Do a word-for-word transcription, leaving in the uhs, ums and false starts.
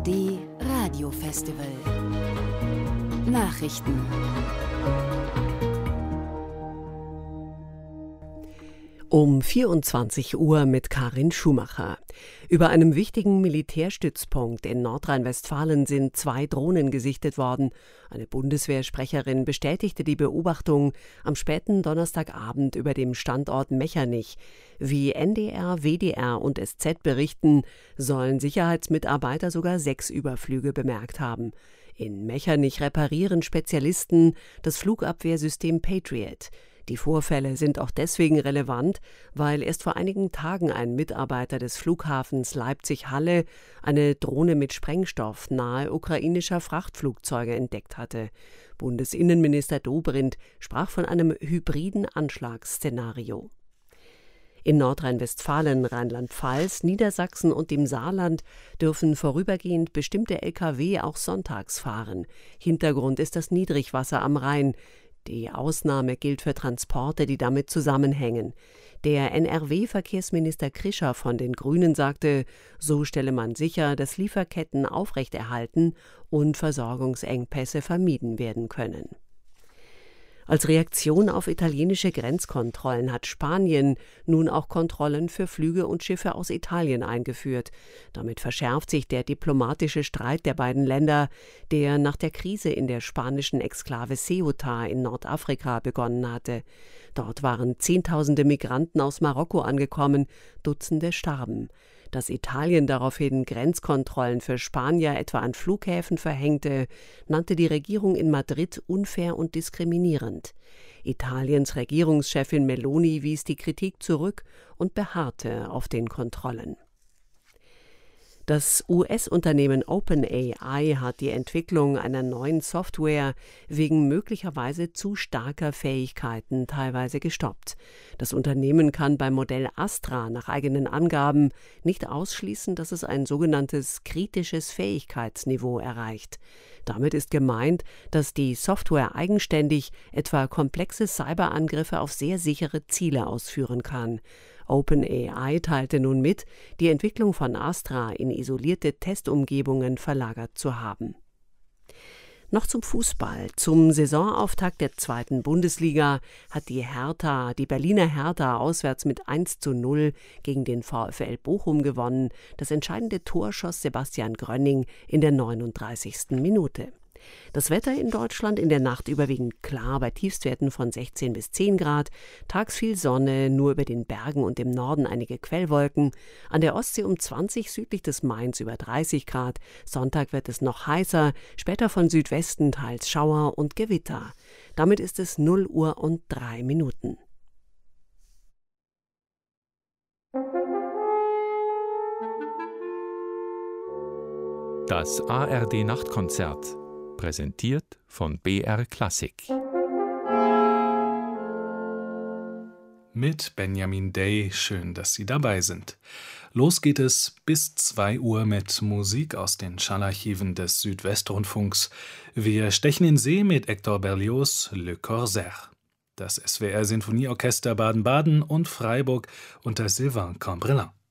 D Radiofestival. Nachrichten. Um vierundzwanzig Uhr mit Karin Schumacher. Über einem wichtigen Militärstützpunkt in Nordrhein-Westfalen sind zwei Drohnen gesichtet worden. Eine Bundeswehrsprecherin bestätigte die Beobachtung am späten Donnerstagabend über dem Standort Mechernich. Wie N D R, W D R und S Z berichten, sollen Sicherheitsmitarbeiter sogar sechs Überflüge bemerkt haben. In Mechernich reparieren Spezialisten das Flugabwehrsystem Patriot. Die Vorfälle sind auch deswegen relevant, weil erst vor einigen Tagen ein Mitarbeiter des Flughafens Leipzig-Halle eine Drohne mit Sprengstoff nahe ukrainischer Frachtflugzeuge entdeckt hatte. Bundesinnenminister Dobrindt sprach von einem hybriden Anschlagsszenario. In Nordrhein-Westfalen, Rheinland-Pfalz, Niedersachsen und dem Saarland dürfen vorübergehend bestimmte L K W auch sonntags fahren. Hintergrund ist das Niedrigwasser am Rhein. Die Ausnahme gilt für Transporte, die damit zusammenhängen. Der N R W-Verkehrsminister Krischer von den Grünen sagte, so stelle man sicher, dass Lieferketten aufrechterhalten und Versorgungsengpässe vermieden werden können. Als Reaktion auf italienische Grenzkontrollen hat Spanien nun auch Kontrollen für Flüge und Schiffe aus Italien eingeführt. Damit verschärft sich der diplomatische Streit der beiden Länder, der nach der Krise in der spanischen Exklave Ceuta in Nordafrika begonnen hatte. Dort waren Zehntausende Migranten aus Marokko angekommen, Dutzende starben. Dass Italien daraufhin Grenzkontrollen für Spanier etwa an Flughäfen verhängte, nannte die Regierung in Madrid unfair und diskriminierend. Italiens Regierungschefin Meloni wies die Kritik zurück und beharrte auf den Kontrollen. Das U S-Unternehmen OpenAI hat die Entwicklung einer neuen Software wegen möglicherweise zu starker Fähigkeiten teilweise gestoppt. Das Unternehmen kann beim Modell Astra nach eigenen Angaben nicht ausschließen, dass es ein sogenanntes kritisches Fähigkeitsniveau erreicht. Damit ist gemeint, dass die Software eigenständig etwa komplexe Cyberangriffe auf sehr sichere Ziele ausführen kann. OpenAI teilte nun mit, die Entwicklung von Astra in isolierte Testumgebungen verlagert zu haben. Noch zum Fußball. Zum Saisonauftakt der zweiten Bundesliga hat die Hertha, die Berliner Hertha auswärts mit eins zu null gegen den VfL Bochum gewonnen. Das entscheidende Tor schoss Sebastian Grönning in der neununddreißigsten Minute. Das Wetter in Deutschland in der Nacht überwiegend klar bei Tiefstwerten von sechzehn bis zehn Grad, tags viel Sonne, nur über den Bergen und im Norden einige Quellwolken, an der Ostsee um zwanzig, südlich des Mains über dreißig Grad, Sonntag wird es noch heißer, später von Südwesten teils Schauer und Gewitter. Damit ist es null Uhr und drei Minuten. Das A R D-Nachtkonzert, präsentiert von B R Klassik. Mit Benjamin Day, schön, dass Sie dabei sind. Los geht es bis zwei Uhr mit Musik aus den Schallarchiven des Südwestrundfunks. Wir stechen in See mit Hector Berlioz' Le Corsaire. Das S W R-Sinfonieorchester Baden-Baden und Freiburg unter Sylvain Cambrelin.